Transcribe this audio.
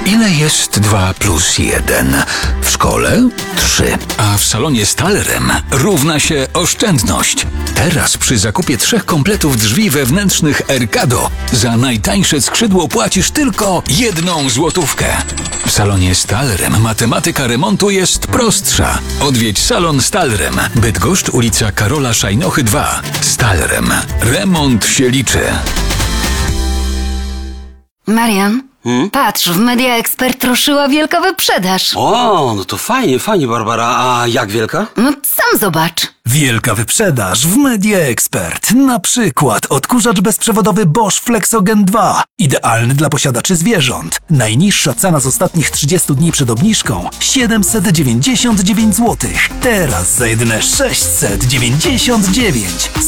Ile jest 2 plus 1? W szkole 3, a w salonie Stahlrem równa się oszczędność. Teraz przy zakupie 3 kompletów drzwi wewnętrznych Erkado za najtańsze skrzydło płacisz tylko 1 złotówkę. W salonie Stahlrem matematyka remontu jest prostsza. Odwiedź salon Stahlrem. Bydgoszcz, ulica Karola Szajnochy 2. Stahlrem. Remont się liczy. Marian, patrz, w Media Expert ruszyła wielka wyprzedaż. O, no to fajnie, Barbara. A jak wielka? No sam zobacz. Wielka wyprzedaż w Media Expert. Na przykład odkurzacz bezprzewodowy Bosch Flexogen 2. Idealny dla posiadaczy zwierząt. Najniższa cena z ostatnich 30 dni przed obniżką 799 zł. Teraz za jedyne 699.